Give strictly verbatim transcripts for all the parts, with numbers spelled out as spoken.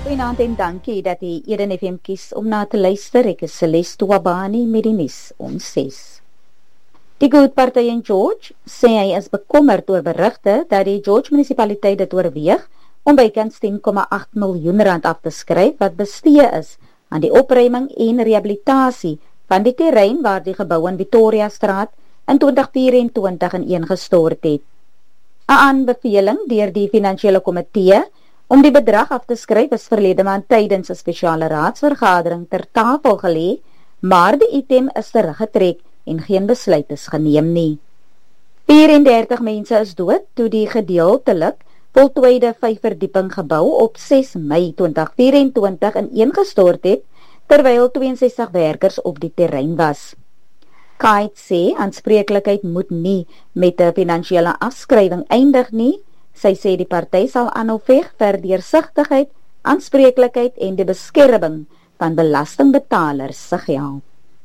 Goeienaand en dankie dat jy Eden F M kies om na te luister. Ek is Celeste Wabani met die nuus om ses. Die Good Party in George sê hy is bekommerd oor berigte dat die George munisipaliteit dit oorweeg om bykans tien komma agt miljoen rand af te skryf wat bestee is aan die opruiming en rehabilitasie van die terrein waar die gebou in Victoria Straat in twintig vyf-en-twintig ineengestort het. 'n Aanbeveling deur die finansiële komitee om die bedrag af te skryf is verlede maand tydens 'n spesiale raadsvergadering ter tafel gelê, maar die item is teruggetrek en geen besluit is geneem nie. vyf-en-dertig mense is dood toe die gedeeltelik voltooide vyfverdieping gebou op ses Mei twintig vyf-en-twintig ineengestort het, terwyl twee en sestig werkers op die terrein was. Kite sê aanspreeklikheid moet nie met 'n finansiële afskrywing eindig nie. Sy sê die party sal aanhou veg vir deursigtigheid, aanspreeklikheid en die beskerming van belastingbetalers se geld.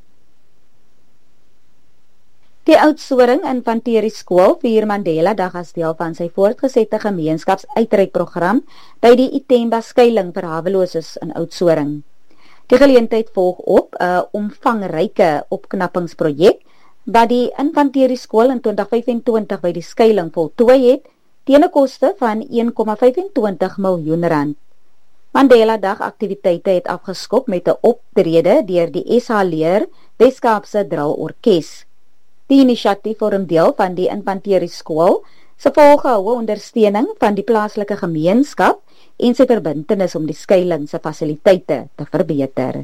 Die Oudtshoorn Infanterie Skool vier Mandela Dag as deel van sy voortgesette gemeenskapsuitreikprogram by die Itemba skuilings vir haweloses in Oudtshoorn. Die geleentheid volg op 'n omvangryke opknappingsprojek wat die Infanterie Skool in twintig vyf-en-twintig by die skuilings voltooi het teen 'n koste van een komma vyf-en-twintig miljoen rand. Mandela Dag aktiwiteite het afgeskop met 'n optrede deur die S H Leer Weskaapse Drillorkes. Die inisiatief vorm deel van die Infanterie Skool se volgehoue ondersteuning van die plaaslike gemeenskap en sy verbintenis om die skuilings se fasiliteite te verbeter.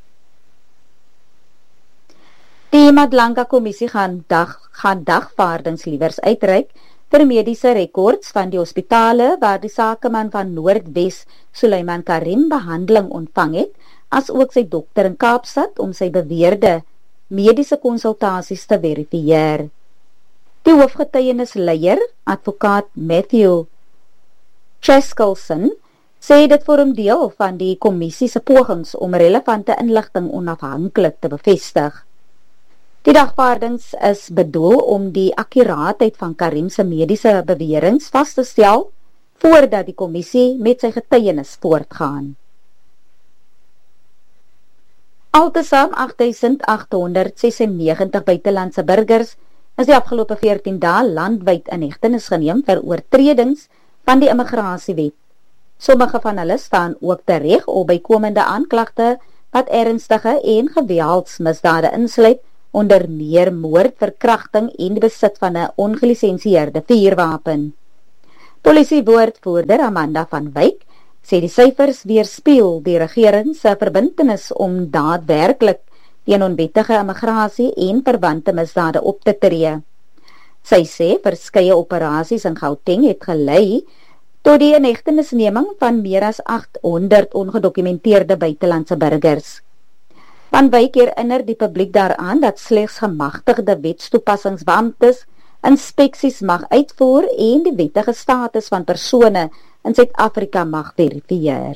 Die Madlanka Kommissie gaan dag gaan dagvaardingsliewers uitreik vir mediese rekords van die hospitale waar die sakeman van Noordwes, Suleiman Karim, behandeling ontvang het, as ook sy dokter in Kaapstad om sy beweerde mediese konsultasies te verifieer. Die hoofgetuienisleier, advokaat Matthew Cheskelson, sê dit vorm deel van die kommissie se pogings om relevante inligting onafhanklik te bevestig. Die dagvaardings is bedoel om die akkuraatheid van Karim se mediese beweringe vas te stel voordat die kommissie met sy getuienis voortgaan. Altesaam agt duisend agt honderd sesennegentig buitelandse burgers is die afgelope veertien dae landwyd in hegtenis geneem vir oortredings van die immigrasiewet. Sommige van hulle staan ook tereg op bykomende aanklagte wat ernstige en geweldsmisdade insluit, onder meer moord, verkrachting en die besit van 'n ongelisensieerde vuurwapen. Polisiewoordvoerder Amanda van Wyk sê die syfers weerspieël die regering se verbintenis om daadwerklik teen onwettige immigrasie en verwante misdade op te tree. Sy sê verskeie operasies in Gauteng het gelei tot die inhegtenisneming van meer as agt honderd ongedokumenteerde buitelandse burgers. Van Wyk herinner die publiek daaraan dat slegs gemagtigde wetstoepassingsbeamptes inspeksies mag uitvoer en die wettige status van persone in Suid-Afrika mag verifieer.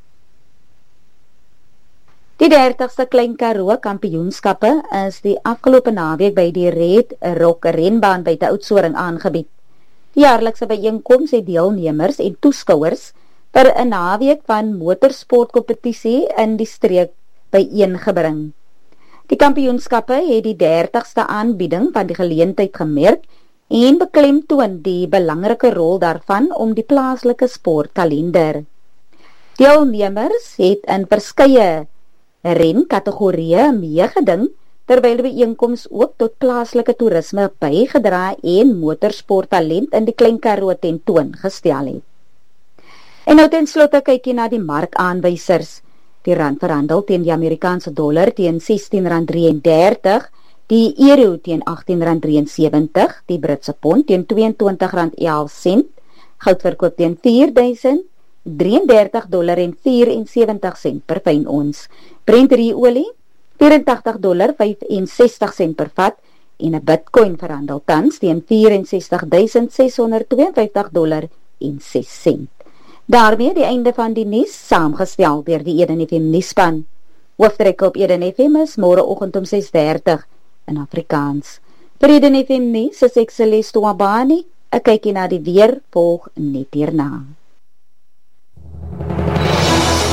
Die dertigste Klein Karoo kampioenskappe is die afgelope naweek by die Red Rock renbaan by die Oudtshoorn aangebied. Die jaarlikse byeenkoms het deelnemers en toeskouers vir 'n naweek van motorsportkompetisie in die streek byeengebring. Die kampioenskappe het die dertigste aanbieding van die geleentheid gemerk en beklemtoon die belangrike rol daarvan om die plaaslike sportkalender. Deelnemers het in verskeie renkategorieë meegeding, terwyl die byeenkoms ook tot plaaslike toerisme bygedra en motorsporttalent in die Klein Karoo tentoon gestel het. En nou ten slotte kyk jy na die markaanwysers. Die rand verhandel teen die Amerikaanse dollar teen sestien rand drieëndertig, die euro teen agttien rand drieënsewentig, die Britse pond teen tweeëntwintig rand elf sent, goud verkoop teen vier duisend drieëndertig dollar en vierensewenttig sent per fyn ons. Brent olie vyf agt dollar vyfensestig sent per vat en 'n Bitcoin verhandel tans teen vyf ses duisend ses honderd twee en vyftig dollar en ses sent. Daarmee die einde van die nuus, saamgestel deur die Eden F M nuusspan. Hoofdrek op Eden F M is môreoggend om ses dertig in Afrikaans. Vir Eden F M nuus is ek Celeste Wabani, 'n kykie na die weer volg net hierna.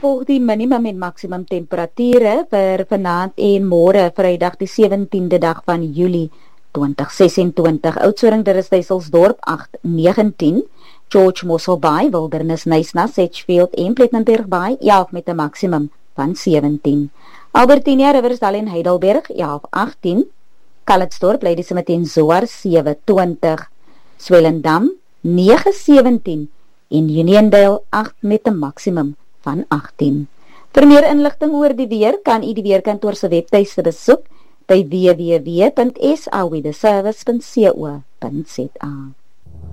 volg die minimum en maksimum temperature vir vanaand en môre, Vrydag die sewentiende dag van Julie twintig ses en twintig. Oudtshoorn, Duyselsdorp agt negentien, George Mossel Bay, Wildernis, Nysna, Sedgefield en Plettenberg Bay elf met 'n maksimum van sewentien. Albertinia, Riversdal en Heidelberg elf agttien, Calitzdorp, Ladysmith en Zoar sewe twintig, Swellendam nege sewentien en Uniondale agt met 'n maksimum van agttien. Vir meer inligting oor die weer kan u die weerkantoor se webtuiste besoek by w w w punt s a weatherservice punt co punt za.